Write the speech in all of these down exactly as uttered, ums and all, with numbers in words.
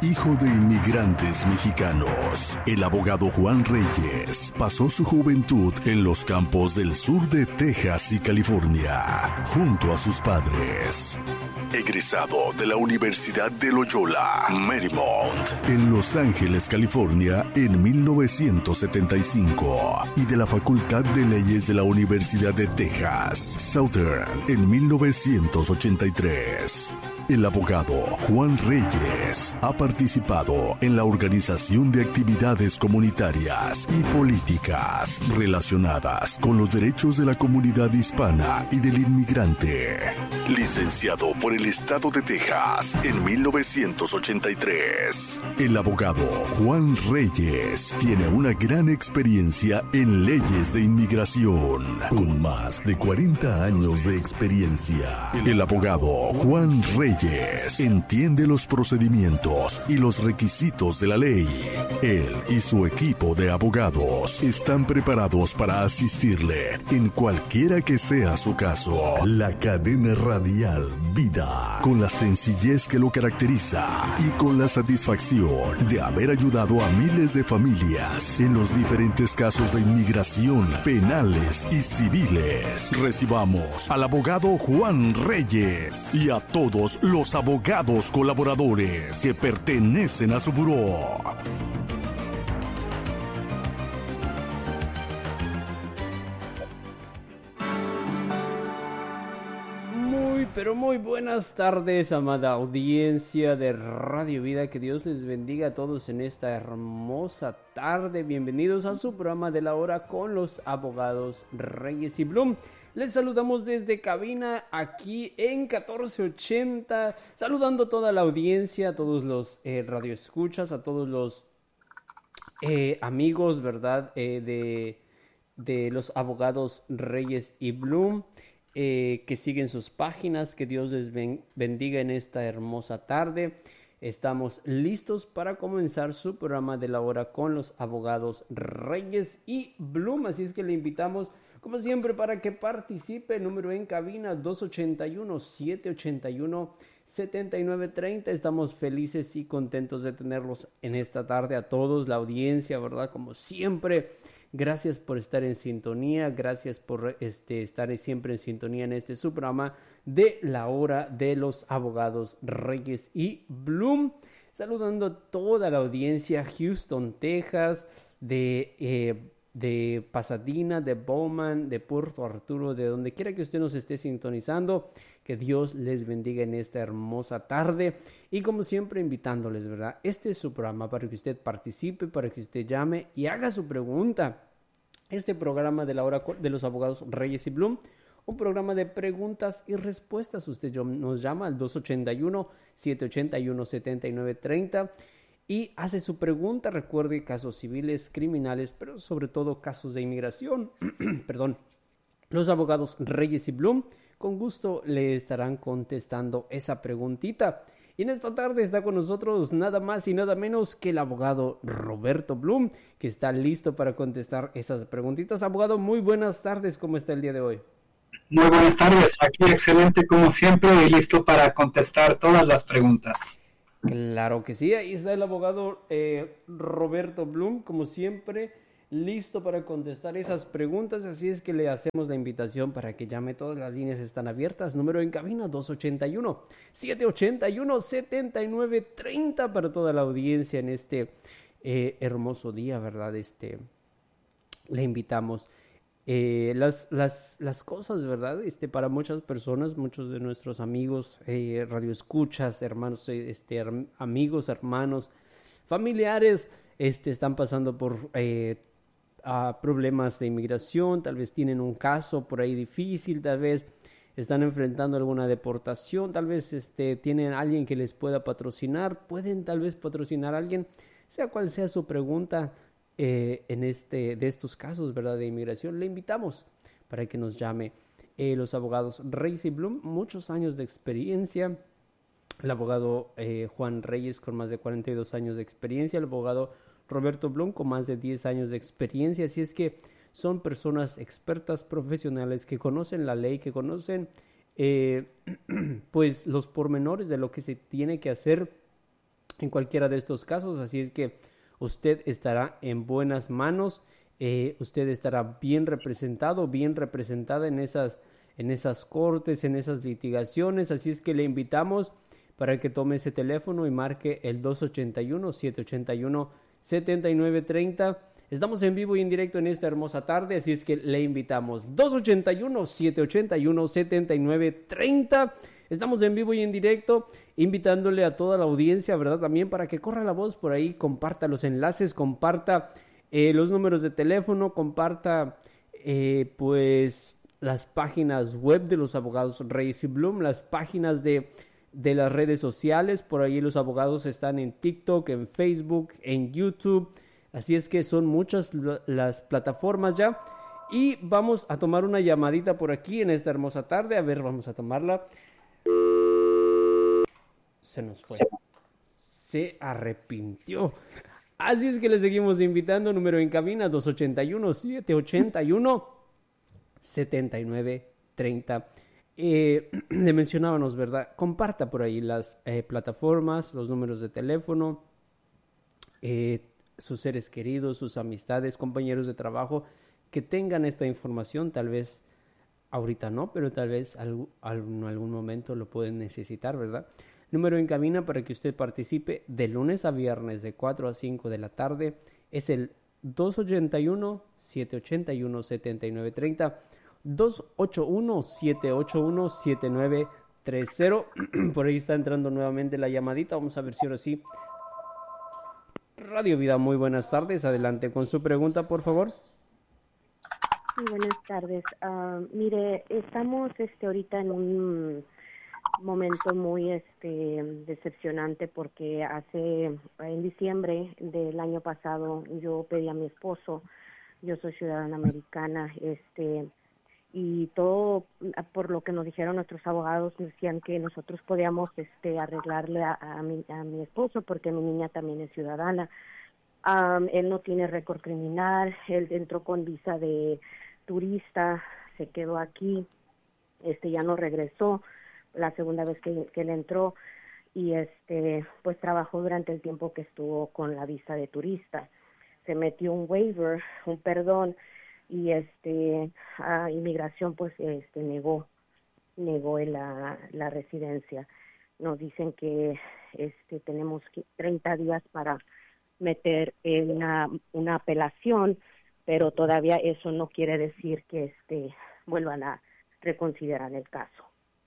Hijo de inmigrantes mexicanos, el abogado Juan Reyes pasó su juventud en los campos del sur de Texas y California, junto a sus padres. Egresado de la Universidad de Loyola, Marymount, en Los Ángeles, California, en mil novecientos setenta y cinco, y de la Facultad de Leyes de la Universidad de Texas, Southern, en mil novecientos ochenta y tres. El abogado Juan Reyes ha participado en la organización de actividades comunitarias y políticas relacionadas con los derechos de la comunidad hispana y del inmigrante. Licenciado por el Estado de Texas en mil novecientos ochenta y tres, el abogado Juan Reyes tiene una gran experiencia en leyes de inmigración, con más de cuarenta años de experiencia. El abogado Juan Reyes entiende los procedimientos y los requisitos de la ley. Él y su equipo de abogados están preparados para asistirle en cualquiera que sea su caso. La cadena radial Vida, con la sencillez que lo caracteriza y con la satisfacción de haber ayudado a miles de familias en los diferentes casos de inmigración, penales y civiles. Recibamos al abogado Juan Reyes y a todos los abogados colaboradores que pertenecen a su buró. Muy, pero muy buenas tardes, amada audiencia de Radio Vida. Que Dios les bendiga a todos en esta hermosa tarde. Bienvenidos a su programa de la hora con los abogados Reyes y Blum. Les saludamos desde cabina aquí en catorce ochenta, saludando a toda la audiencia, a todos los eh, radioescuchas, a todos los eh, amigos, ¿verdad? Eh, de, de los abogados Reyes y Blum, eh, que siguen sus páginas. Que Dios les ben, bendiga en esta hermosa tarde. Estamos listos para comenzar su programa de la hora con los abogados Reyes y Blum, así es que le invitamos como siempre para que participe. El número en cabina dos ochenta y uno, siete ochenta y uno, setenta y nueve treinta. Estamos felices y contentos de tenerlos en esta tarde a todos, la audiencia, ¿verdad? Como siempre, gracias por estar en sintonía, gracias por este, estar siempre en sintonía en este su programa de la hora de los abogados Reyes y Blum. Saludando a toda la audiencia, Houston, Texas, de... Eh, de Pasadena, de Bowman, de Puerto Arturo, de donde quiera que usted nos esté sintonizando. Que Dios les bendiga en esta hermosa tarde. Y como siempre, invitándoles, ¿verdad? Este es su programa para que usted participe, para que usted llame y haga su pregunta. Este programa de la hora de los abogados Reyes y Blum, un programa de preguntas y respuestas. Usted nos llama al dos ochenta y uno, siete ochenta y uno, setenta y nueve treinta. Y hace su pregunta. Recuerde, casos civiles, criminales, pero sobre todo casos de inmigración. Perdón. Los abogados Reyes y Blum con gusto le estarán contestando esa preguntita. Y en esta tarde está con nosotros nada más y nada menos que el abogado Roberto Blum, que está listo para contestar esas preguntitas. Abogado, muy buenas tardes. ¿Cómo está el día de hoy? Muy buenas tardes. Aquí excelente como siempre y listo para contestar todas las preguntas. Claro que sí, ahí está el abogado eh, Roberto Blum, como siempre, listo para contestar esas preguntas. Así es que le hacemos la invitación para que llame. Todas las líneas están abiertas. Número en cabina dos ochenta y uno, siete ochenta y uno, setenta y nueve treinta para toda la audiencia en este eh, hermoso día, ¿verdad? Este, le invitamos. Eh, las, las, las cosas, ¿verdad? Este, para muchas personas, muchos de nuestros amigos, eh, radioescuchas, hermanos, este, her- amigos, hermanos, familiares, este, están pasando por eh, a problemas de inmigración. Tal vez tienen un caso por ahí difícil, tal vez están enfrentando alguna deportación, tal vez este, tienen a alguien que les pueda patrocinar, pueden tal vez patrocinar a alguien, sea cual sea su pregunta. Eh, en este de estos casos, ¿verdad?, de inmigración, le invitamos para que nos llame. Eh, los abogados Reyes y Blum, muchos años de experiencia. El abogado eh, Juan Reyes con más de cuarenta y dos años de experiencia. El abogado Roberto Blum con más de diez años de experiencia. Así es que son personas expertas, profesionales, que conocen la ley, que conocen eh, pues los pormenores de lo que se tiene que hacer en cualquiera de estos casos, así es que usted estará en buenas manos, eh, usted estará bien representado, bien representada en esas, en esas cortes, en esas litigaciones, así es que le invitamos para que tome ese teléfono y marque el dos ocho uno, siete ocho uno, siete nueve tres cero. Estamos en vivo y en directo en esta hermosa tarde, así es que le invitamos. dos ocho uno, siete ocho uno, siete nueve tres cero. Estamos en vivo y en directo, invitándole a toda la audiencia, ¿verdad? También para que corra la voz por ahí, comparta los enlaces, comparta eh, los números de teléfono, comparta eh, pues las páginas web de los abogados Reyes y Bloom, las páginas de, de las redes sociales. Por ahí los abogados están en TikTok, en Facebook, en YouTube. Así es que son muchas las plataformas ya. Y vamos a tomar una llamadita por aquí en esta hermosa tarde. A ver, vamos a tomarla. Se nos fue. Se arrepintió. Así es que le seguimos invitando. Número en cabina dos ocho uno, siete ocho uno, siete nueve tres cero. Eh, le mencionábamos, ¿verdad? Comparta por ahí las eh, plataformas, los números de teléfono. Eh... sus seres queridos, sus amistades, compañeros de trabajo que tengan esta información, tal vez ahorita no, pero tal vez algo, en algún momento lo pueden necesitar, ¿verdad? Número en cabina para que usted participe de lunes a viernes de cuatro a cinco de la tarde es el dos ocho uno, siete ocho uno, siete nueve tres cero, dos ocho uno, siete ocho uno, siete nueve tres cero. Por ahí está entrando nuevamente la llamadita, vamos a ver si ahora sí. Radio Vida, muy buenas tardes. Adelante con su pregunta, por favor. Muy buenas tardes. Uh, mire, estamos este ahorita en un momento muy este decepcionante porque hace en diciembre del año pasado yo pedí a mi esposo, yo soy ciudadana americana, este y todo por lo que nos dijeron nuestros abogados, decían que nosotros podíamos este arreglarle a, a, mi, a mi esposo porque mi niña también es ciudadana. Um, él no tiene récord criminal, él entró con visa de turista, se quedó aquí, este ya no regresó la segunda vez que, que él entró y este pues trabajó durante el tiempo que estuvo con la visa de turista. Se metió un waiver, un perdón, y este a inmigración pues este negó negó la, la residencia. Nos dicen que este tenemos treinta días para meter una una apelación, pero todavía eso no quiere decir que este vuelvan a reconsiderar el caso.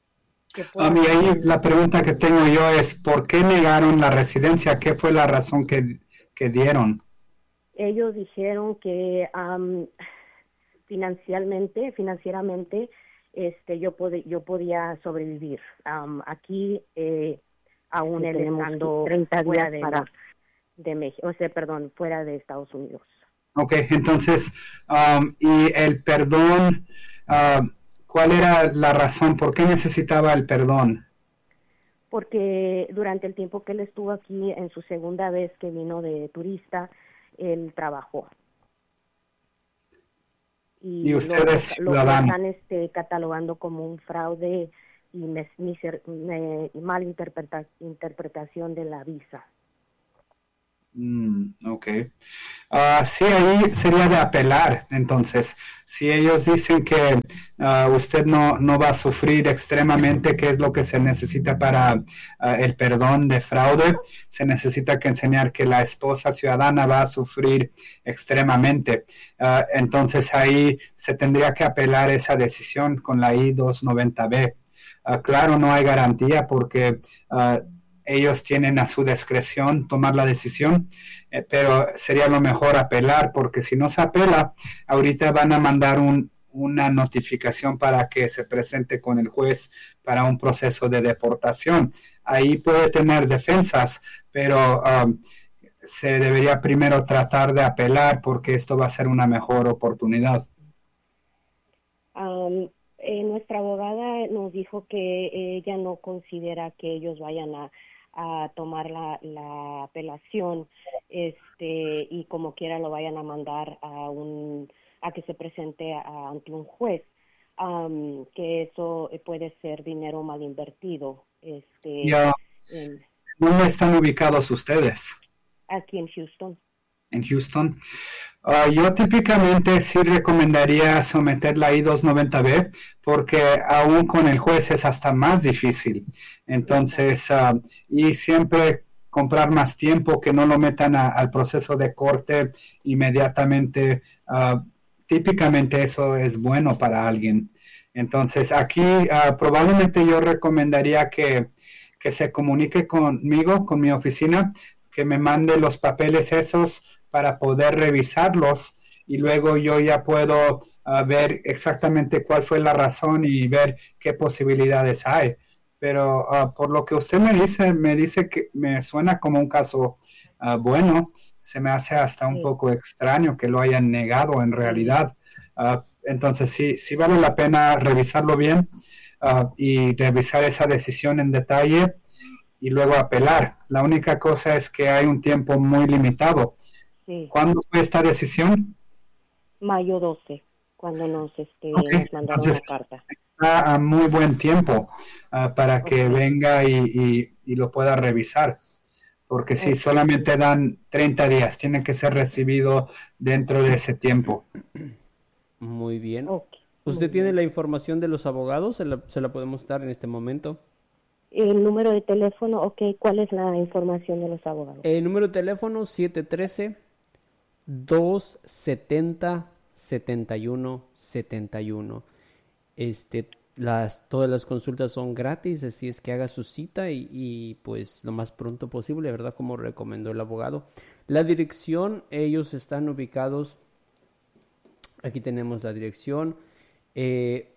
A mí ahí la pregunta que tengo yo es ¿por qué negaron la residencia? ¿Qué fue la razón que, que dieron? Ellos dijeron que um, financieramente, financieramente, este, yo pod- yo podía sobrevivir. Um, aquí, eh, aún él estando treinta días de, para, de México, o sea, perdón, fuera de Estados Unidos. Ok, entonces, um, y el perdón, uh, ¿cuál era la razón? ¿Por qué necesitaba el perdón? Porque durante el tiempo que él estuvo aquí, en su segunda vez que vino de turista, él trabajó. Y, y ustedes lo, lo están este, catalogando como un fraude y me, mi, me, mal interpreta, interpretación de la visa. Mm, ok. Uh, sí, ahí sería de apelar. Entonces, si ellos dicen que uh, usted no, no va a sufrir extremadamente, ¿qué es lo que se necesita para uh, el perdón de fraude? Se necesita que enseñar que la esposa ciudadana va a sufrir extremadamente. Uh, entonces, ahí se tendría que apelar esa decisión con la I doscientos noventa B. Uh, claro, no hay garantía porque Uh, ellos tienen a su discreción tomar la decisión, eh, pero sería lo mejor apelar, porque si no se apela, ahorita van a mandar un, una notificación para que se presente con el juez para un proceso de deportación. Ahí puede tener defensas, pero um, se debería primero tratar de apelar porque esto va a ser una mejor oportunidad. Um, eh, nuestra abogada nos dijo que ella no considera que ellos vayan a a tomar la, la apelación este y como quiera lo vayan a mandar a un a que se presente a, ante un juez, um, que eso puede ser dinero mal invertido. Este yeah. en, ¿Dónde están ubicados ustedes? Aquí en Houston. En Houston. Uh, yo típicamente sí recomendaría someter la I doscientos noventa B porque aún con el juez es hasta más difícil. Entonces, uh, y siempre comprar más tiempo, que no lo metan a, al proceso de corte inmediatamente. Uh, típicamente eso es bueno para alguien. Entonces, aquí uh, probablemente yo recomendaría que, que se comunique conmigo, con mi oficina, que me mande los papeles esos para poder revisarlos y luego yo ya puedo uh, ver exactamente cuál fue la razón y ver qué posibilidades hay. Pero uh, por lo que usted me dice, me dice que me suena como un caso uh, bueno. Se me hace hasta un sí. poco extraño que lo hayan negado en realidad. Uh, entonces sí, sí vale la pena revisarlo bien uh, y revisar esa decisión en detalle y luego apelar. La única cosa es que hay un tiempo muy limitado. Sí. ¿Cuándo fue esta decisión? Mayo doce, cuando nos, este, okay. nos mandaron Entonces, la carta. Está a muy buen tiempo uh, para que okay. venga y, y, y lo pueda revisar. Porque si okay. solamente dan treinta días, tiene que ser recibido dentro de ese tiempo. Muy bien. Okay. ¿Usted muy tiene bien. la información de los abogados? ¿Se la, se la podemos dar en este momento? El número de teléfono, ok. ¿Cuál es la información de los abogados? El número de teléfono siete uno tres, dos siete cero, siete uno siete uno. Este, las, todas las consultas son gratis, así es que haga su cita y, y pues lo más pronto posible, ¿verdad? Como recomendó el abogado. La dirección, ellos están ubicados, aquí tenemos la dirección, eh,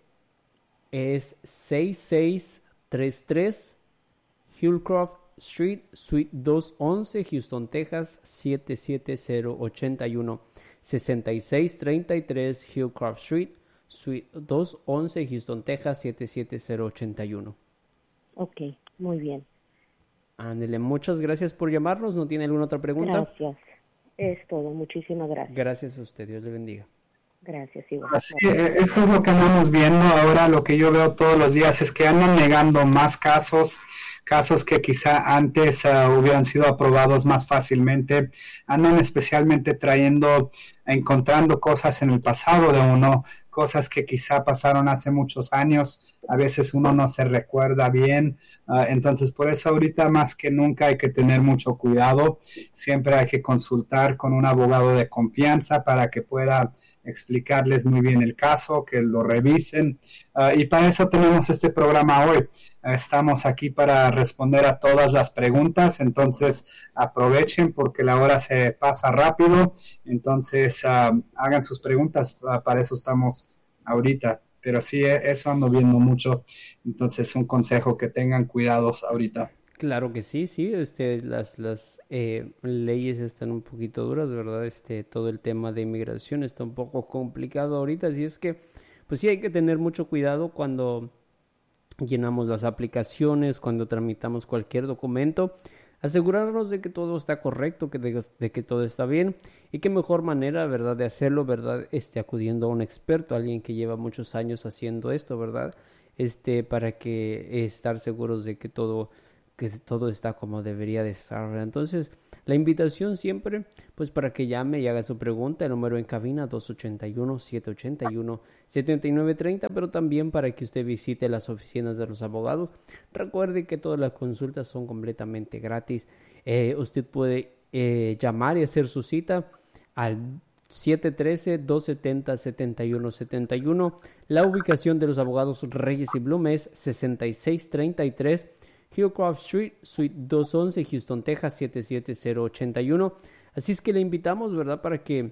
es seis seis tres tres Hillcroft Street, Suite doscientos once, Houston, Texas, siete siete cero ocho uno. sesenta y seis treinta y tres Hillcroft Street, Suite doscientos once, Houston, Texas, siete siete cero ocho uno. Ok, muy bien. Ándele, muchas gracias por llamarnos. ¿No tiene alguna otra pregunta? Gracias. Es todo. Muchísimas gracias. Gracias a usted. Dios le bendiga. Gracias, igual. Así, esto es lo que andamos viendo ahora. Lo que yo veo todos los días es que andan negando más casos, casos que quizá antes uh, hubieran sido aprobados más fácilmente. Andan especialmente trayendo, encontrando cosas en el pasado de uno, cosas que quizá pasaron hace muchos años. A veces uno no se recuerda bien. Uh, entonces, por eso ahorita más que nunca hay que tener mucho cuidado. Siempre hay que consultar con un abogado de confianza para que pueda explicarles muy bien el caso, que lo revisen. Uh, y para eso tenemos este programa hoy. Uh, estamos aquí para responder a todas las preguntas, entonces aprovechen porque la hora se pasa rápido. Entonces uh, hagan sus preguntas, uh, para eso estamos ahorita. Pero sí, eso ando viendo mucho. Entonces un consejo, que tengan cuidados ahorita. Claro que sí, sí, este, las, las eh, leyes están un poquito duras, ¿verdad? Este, todo el tema de inmigración está un poco complicado ahorita, así es que, pues sí hay que tener mucho cuidado cuando llenamos las aplicaciones, cuando tramitamos cualquier documento, asegurarnos de que todo está correcto, que de, de que todo está bien, y qué mejor manera, ¿verdad?, de hacerlo, ¿verdad?, este, acudiendo a un experto, alguien que lleva muchos años haciendo esto, ¿verdad?, este, para que eh, estar seguros de que todo que todo está como debería de estar, ¿verdad? Entonces, la invitación siempre, pues para que llame y haga su pregunta, el número en cabina dos ocho uno, siete ocho uno, siete nueve tres cero, pero también para que usted visite las oficinas de los abogados. Recuerde que todas las consultas son completamente gratis. Eh, usted puede eh, llamar y hacer su cita al siete uno tres, dos siete cero, siete uno siete uno. La ubicación de los abogados Reyes y Blum es sesenta y seis treinta y tres Hillcroft Street, Suite doscientos once, Houston, Texas, siete siete cero ocho uno. Así es que le invitamos, ¿verdad?, para que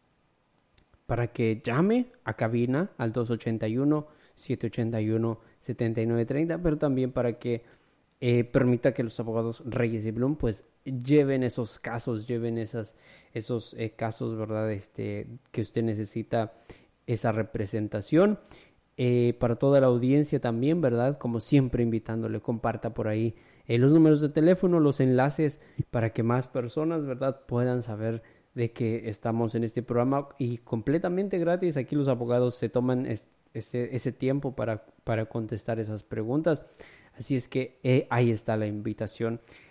para que llame a cabina al dos ocho uno, siete ocho uno, siete nueve tres cero, pero también para que eh, permita que los abogados Reyes y Blum pues lleven esos casos, lleven esas, esos eh, casos, ¿verdad?, este, que usted necesita esa representación. Eh, para toda la audiencia también, ¿verdad? Como siempre, invitándole, comparta por ahí eh, los números de teléfono, los enlaces, para que más personas, ¿verdad?, puedan saber de que estamos en este programa y completamente gratis. Aquí los abogados se toman es, ese, ese tiempo para, para contestar esas preguntas. Así es que eh, ahí está la invitación.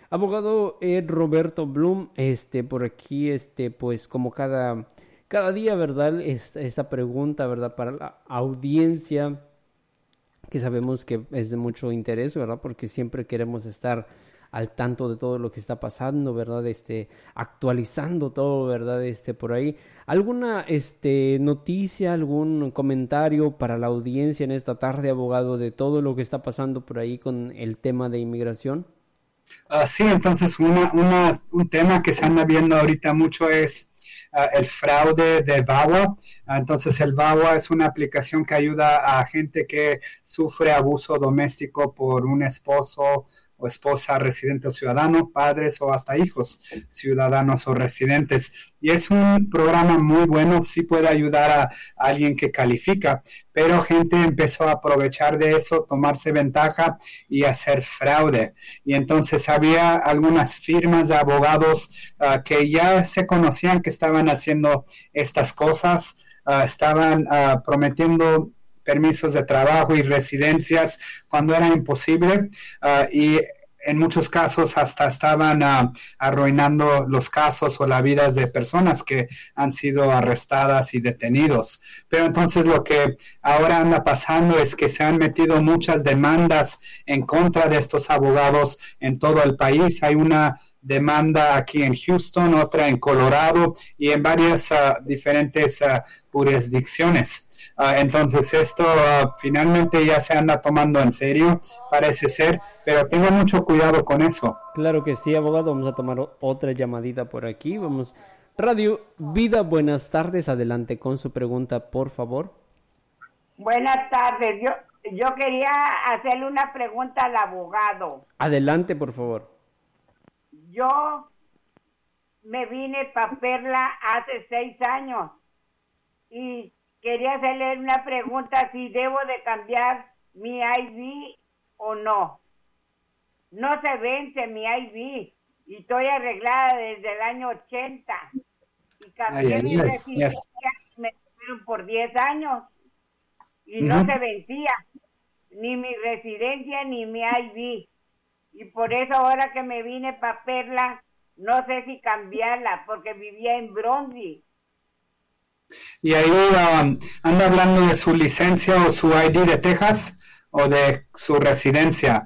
Abogado eh, Roberto Blum, este, por aquí, este, pues como cada, cada día, ¿verdad? Esta, esta pregunta, ¿verdad? Para la audiencia, que sabemos que es de mucho interés, ¿verdad? Porque siempre queremos estar al tanto de todo lo que está pasando, ¿verdad? Este, actualizando todo, ¿verdad? Este, por ahí. ¿Alguna, este, noticia, algún comentario para la audiencia en esta tarde, abogado, de todo lo que está pasando por ahí con el tema de inmigración? Uh, sí, entonces una, una, un tema que se anda viendo ahorita mucho es Uh, el fraude de V A W A. Uh, entonces el V A W A es una aplicación que ayuda a gente que sufre abuso doméstico por un esposo o esposa residente o ciudadano, padres o hasta hijos ciudadanos o residentes. Y es un programa muy bueno, sí puede ayudar a, a alguien que califica, pero gente empezó a aprovechar de eso, tomarse ventaja y hacer fraude. Y entonces había algunas firmas de abogados uh, que ya se conocían que estaban haciendo estas cosas, uh, estaban uh, prometiendo permisos de trabajo y residencias cuando era imposible, uh, y en muchos casos hasta estaban uh, arruinando los casos o las vidas de personas que han sido arrestadas y detenidos. Pero entonces lo que ahora anda pasando es que se han metido muchas demandas en contra de estos abogados en todo el país. Hay una demanda aquí en Houston, otra en Colorado y en varias uh, diferentes uh, jurisdicciones. Uh, entonces esto uh, finalmente ya se anda tomando en serio, parece ser, pero tenga mucho cuidado con eso. Claro que sí, abogado. Vamos a tomar otra llamadita por aquí. Vamos. Radio Vida, buenas tardes. Adelante con su pregunta, por favor. Buenas tardes. Yo, yo quería hacerle una pregunta al abogado. Adelante, por favor. Yo me vine para Perla hace seis años y quería hacerle una pregunta si debo de cambiar mi I D o no. No se vence mi I D y estoy arreglada desde el año ochenta y cambié ay, mi ay, residencia yes. y me tuvieron por diez años y uh-huh. no se vencía ni mi residencia ni mi I D y por eso ahora que me vine para Perla no sé si cambiarla porque vivía en Bronzeville. Y ahí um, anda hablando de su licencia o su I D de Texas o de su residencia.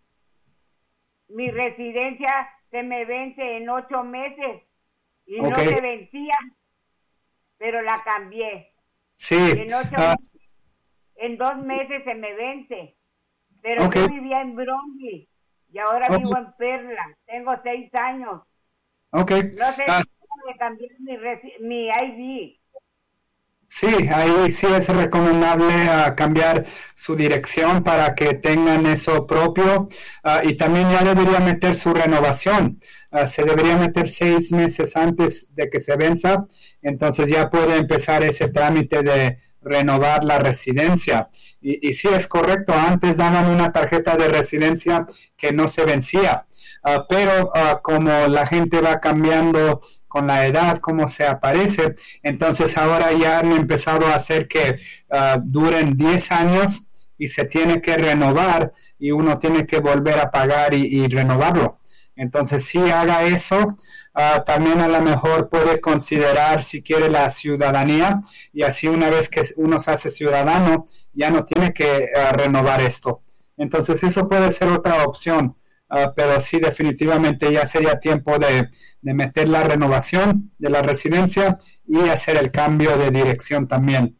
Mi residencia se me vence en ocho meses y okay. no se vencía, pero la cambié. Sí. En, ocho uh, meses, en dos meses se me vence, pero okay. yo vivía en Bronzeville y ahora okay. vivo en Perla. Tengo seis años. Okay. No sé uh, si puedo cambiar mi, resi- mi I D. Sí, ahí sí es recomendable uh, cambiar su dirección para que tengan eso propio uh, y también ya debería meter su renovación. Uh, se debería meter seis meses antes de que se venza, entonces ya puede empezar ese trámite de renovar la residencia. Y, y sí es correcto, antes daban una tarjeta de residencia que no se vencía, uh, pero uh, como la gente va cambiando con la edad, como se aparece, entonces ahora ya han empezado a hacer que uh, duren diez años y se tiene que renovar y uno tiene que volver a pagar y, y renovarlo. Entonces si haga eso, uh, también a lo mejor puede considerar si quiere la ciudadanía y así una vez que uno se hace ciudadano ya no tiene que uh, renovar esto. Entonces eso puede ser otra opción. Uh, pero sí, definitivamente ya sería tiempo de, de meter la renovación de la residencia y hacer el cambio de dirección también.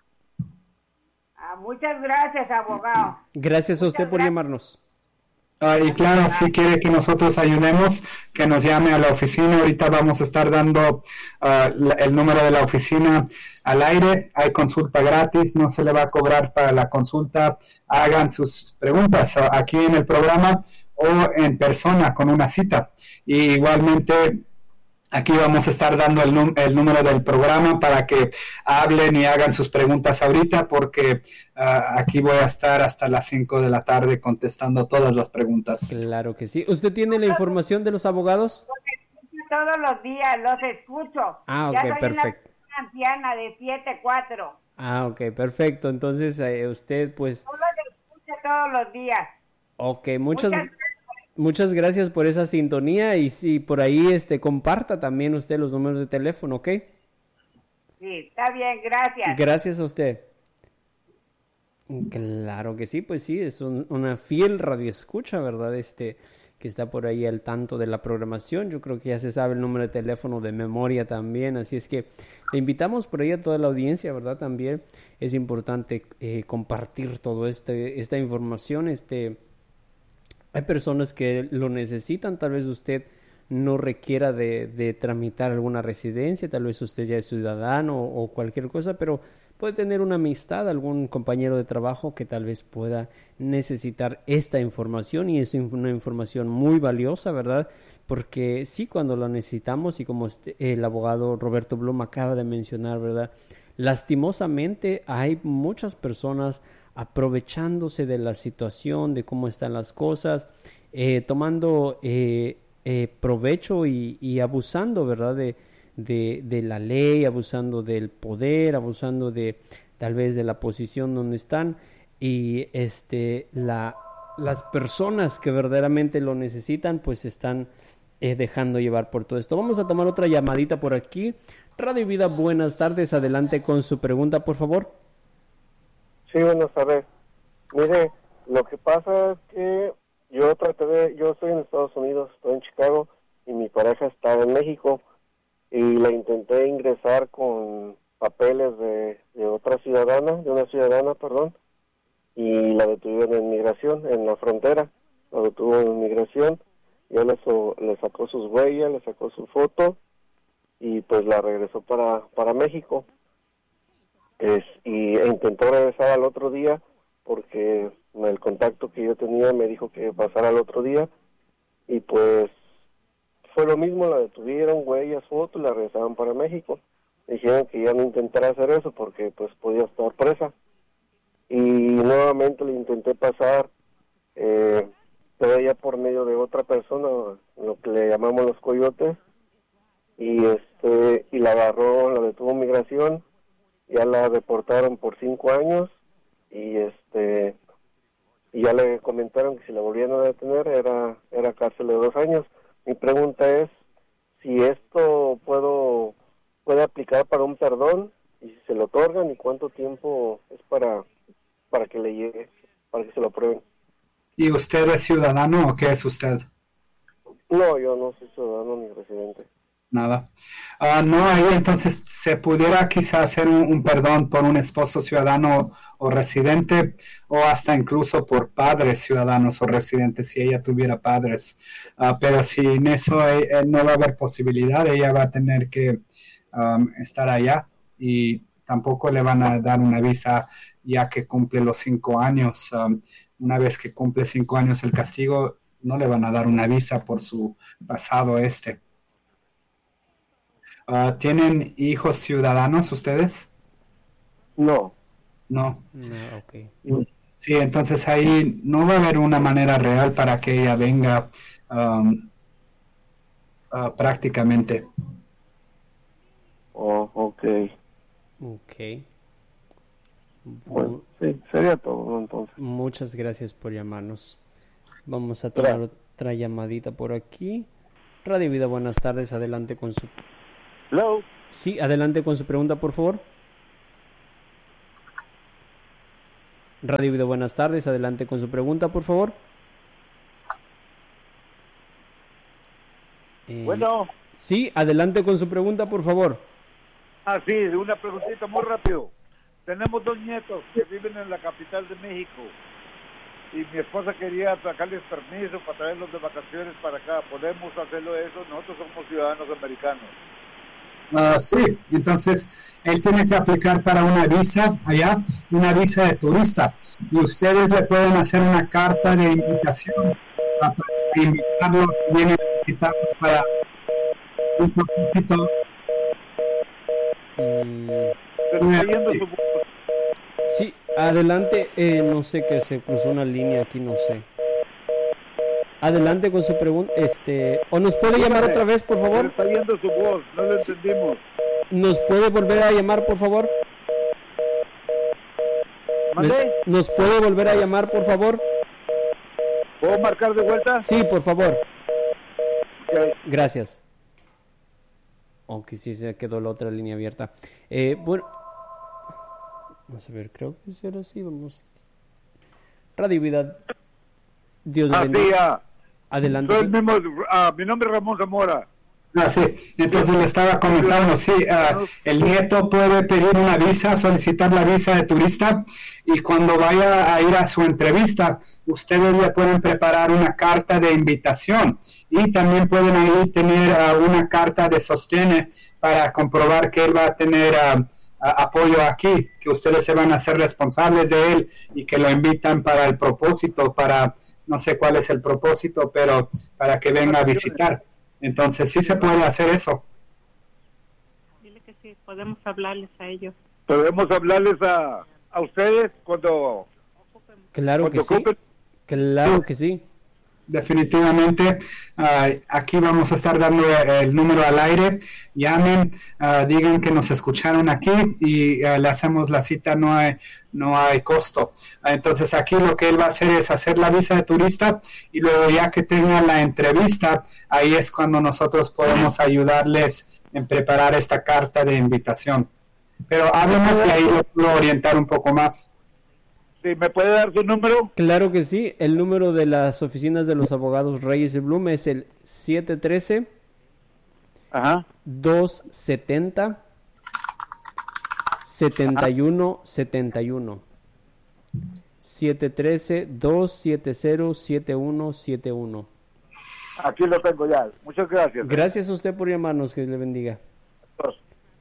Ah, muchas gracias, abogado. Gracias a usted muchas por gracias. llamarnos. Uh, y claro, si quiere que nosotros ayudemos, que nos llame a la oficina. Ahorita vamos a estar dando uh, la, el número de la oficina al aire. Hay consulta gratis, no se le va a cobrar para la consulta. Hagan sus preguntas uh, aquí en el programa o en persona con una cita. Y igualmente aquí vamos a estar dando el, num- el número del programa para que hablen y hagan sus preguntas ahorita, porque uh, aquí voy a estar hasta las cinco de la tarde contestando todas las preguntas. Claro que sí. ¿Usted tiene la información de los abogados? Los escucho todos los días, los escucho. Ah, ok, ya soy perfecto. Una anciana de siete cuatro. Ah, ok, perfecto. Entonces eh, usted pues... Yo los escucho todos los días. Ok, muchas... Muchas gracias. Muchas gracias por esa sintonía y si por ahí este comparta también usted los números de teléfono, ¿ok? Sí, está bien, gracias. Gracias a usted. Claro que sí, pues sí, es un, una fiel radioescucha, ¿verdad? Este, que está por ahí al tanto de la programación. Yo creo que ya se sabe el número de teléfono de memoria también, así es que le invitamos por ahí a toda la audiencia, ¿verdad? También es importante eh, compartir todo este, esta información. Este, hay personas que lo necesitan, tal vez usted no requiera de, de tramitar alguna residencia, tal vez usted ya es ciudadano o, o cualquier cosa, pero puede tener una amistad, algún compañero de trabajo que tal vez pueda necesitar esta información y es una información muy valiosa, ¿verdad? Porque sí, cuando la necesitamos y como este, el abogado Roberto Blum acaba de mencionar, ¿verdad? Lastimosamente hay muchas personas aprovechándose de la situación, de cómo están las cosas, eh, tomando eh, eh, provecho y, y abusando, ¿verdad? De, de, de la ley, abusando del poder, abusando de tal vez de la posición donde están y este la las personas que verdaderamente lo necesitan pues están eh, dejando llevar por todo esto. Vamos a tomar otra llamadita por aquí. Radio Vida, buenas tardes, adelante con su pregunta, por favor. Sí, buenas tardes. Mire, lo que pasa es que yo traté de, yo estoy en Estados Unidos, estoy en Chicago y mi pareja está en México y la intenté ingresar con papeles de, de otra ciudadana, de una ciudadana, perdón, y la detuvieron en migración, en la frontera, la detuvo en migración, ya le, so, le sacó sus huellas, le sacó su foto y pues la regresó para, para México. Es, y e intentó regresar al otro día porque el contacto que yo tenía me dijo que pasara al otro día y pues fue lo mismo, la detuvieron, huellas, fotos, la regresaron para México. Dijeron que ya no intentara hacer eso porque pues podía estar presa y nuevamente le intenté pasar eh, pero ya por medio de otra persona, lo que le llamamos los coyotes, y este y la agarró, la detuvo migración, ya la deportaron por cinco años y este y ya le comentaron que si la volvían a detener era era cárcel de dos años. Mi pregunta es si esto puedo puede aplicar para un perdón y si se lo otorgan y cuánto tiempo es para para que le llegue, para que se lo aprueben. ¿Y usted es ciudadano o qué es usted? No, yo no soy ciudadano ni residente. Nada. Uh, no, ahí entonces se pudiera quizá hacer un, un perdón por un esposo ciudadano o residente o hasta incluso por padres ciudadanos o residentes si ella tuviera padres. Uh, pero sin eso eh, eh, no va a haber posibilidad, ella va a tener que um, estar allá y tampoco le van a dar una visa ya que cumple los cinco años. Um, una vez que cumple cinco años el castigo, no le van a dar una visa por su pasado este. Uh, ¿Tienen hijos ciudadanos ustedes? No. No. No, okay. Sí, entonces ahí no va a haber una manera real para que ella venga um, uh, prácticamente. Oh, ok. Ok. Bueno, sí, sería todo entonces. Muchas gracias por llamarnos. Vamos a tomar Gracias. otra llamadita por aquí. Radio Vida, buenas tardes, adelante con su... Hello. Sí, adelante con su pregunta, por favor. Radio Vida, buenas tardes, adelante con su pregunta, por favor. Eh, Bueno. Sí, adelante con su pregunta, por favor. Ah, sí, una preguntita muy rápido. Tenemos dos nietos que viven en la capital de México y mi esposa quería sacarles permiso para traerlos de vacaciones para acá. ¿Podemos hacerlo eso? Nosotros somos ciudadanos americanos. Uh, sí, entonces él tiene que aplicar para una visa allá, una visa de turista, y ustedes le pueden hacer una carta de invitación para invitarlo, vienen a visitarlo para un propósito. Mm, Se está yendo su... sí, adelante, eh, no sé que se cruzó una línea aquí, no sé. Adelante con su pregunta, este, o nos puede llamar otra vez, por Se favor. está yendo su voz, no lo entendimos. ¿Nos puede volver a llamar, por favor? ¿Mandé? ¿Nos puede volver a llamar, por favor? ¿Puedo marcar de vuelta? Sí, por favor. Okay. Gracias. Aunque sí se quedó la otra línea abierta. Eh, bueno, vamos a ver, creo que sí, ahora sí, vamos. Radio Vida. Dios Ah, bendiga. sí, ah, Adelante. soy el mismo, ah, mi nombre es Ramón Zamora. Ah, sí. Entonces le estaba comentando, sí, uh, el nieto puede pedir una visa, solicitar la visa de turista y cuando vaya a ir a su entrevista, ustedes le pueden preparar una carta de invitación y también pueden ahí tener uh, una carta de sostiene para comprobar que él va a tener uh, uh, apoyo aquí, que ustedes se van a hacer responsables de él y que lo invitan para el propósito, para, no sé cuál es el propósito, pero para que venga a visitar. Entonces, sí se puede hacer eso. Dile que sí, podemos hablarles a ellos. Podemos hablarles a, a ustedes cuando... Claro cuando que sí. ocupen. Claro que sí. Definitivamente, uh, aquí vamos a estar dando el número al aire. Llamen, uh, digan que nos escucharon aquí y uh, le hacemos la cita, no hay, no hay costo. Uh, entonces aquí lo que él va a hacer es hacer la visa de turista y luego ya que tenga la entrevista, ahí es cuando nosotros podemos ayudarles en preparar esta carta de invitación. Pero háblenos y ahí lo puedo orientar un poco más. Sí, ¿me puede dar su número? Claro que sí. El número de las oficinas de los abogados Reyes y Bloom es el siete uno tres, Ajá. dos siete cero, siete uno siete uno. siete uno tres, dos siete cero, siete uno siete uno. Aquí lo tengo ya. Muchas gracias. Gracias a usted por llamarnos. Que le bendiga. Dos.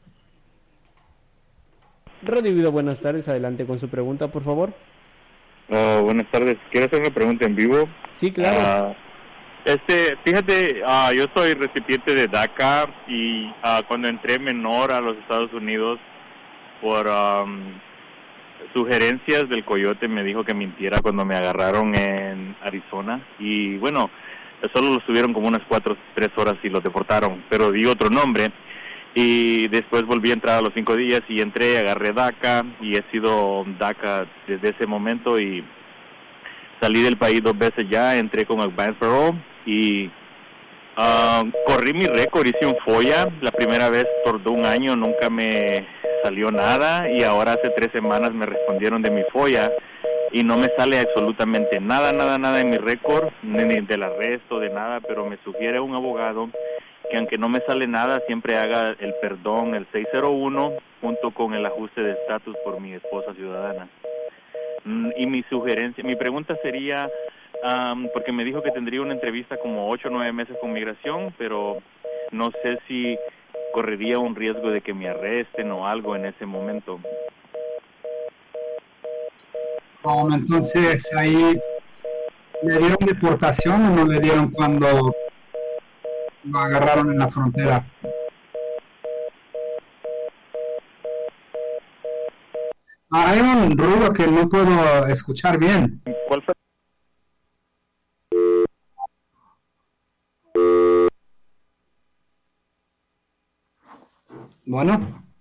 Radio Vida, buenas tardes. Adelante con su pregunta, por favor. Uh, buenas tardes. ¿Quiero hacer una pregunta en vivo? Sí, claro. Uh, este, fíjate, uh, yo soy recipiente de DACA y uh, cuando entré menor a los Estados Unidos por um, sugerencias del coyote me dijo que mintiera cuando me agarraron en Arizona y bueno, solo lo estuvieron como unas cuatro, tres horas y lo deportaron, pero di otro nombre. Y después volví a entrar a los cinco días y entré, agarré DACA y he sido DACA desde ese momento y salí del país dos veces ya, entré con Advance Parole y uh, corrí mi récord, hice un FOIA, la primera vez por un año nunca me salió nada y ahora hace tres semanas me respondieron de mi FOIA y no me sale absolutamente nada, nada, nada en mi récord, ni, ni del arresto, de nada, pero me sugiere un abogado que aunque no me sale nada, siempre haga el perdón, el seis cero uno, junto con el ajuste de estatus por mi esposa ciudadana. Mm, y mi sugerencia, mi pregunta sería, um, porque me dijo que tendría una entrevista como ocho o nueve meses con migración, pero no sé si correría un riesgo de que me arresten o algo en ese momento. Um, entonces, ahí, ¿le dieron deportación o no le dieron cuando lo agarraron en la frontera? Ah, hay un ruido que no puedo escuchar bien. ¿Cuál fue? Bueno.